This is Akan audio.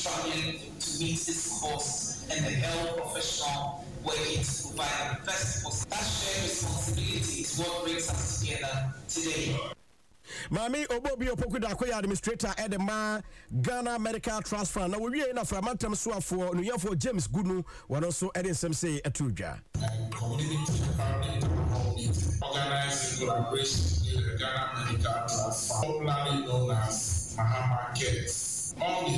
struggling to meet this cost and the health professional working to provide the best possible. That shared responsibility is what brings us together today. Mami Obobi Opokuda Akoya administrator at the Ghana Medical Trust Fund. Now we are in a Framantam Swa for New York for James Gunu, one also adding some say a Tuja. Community empowerment organized in collaboration with the Ghana Medical Trust Fund, popularly known as Mahama Cares.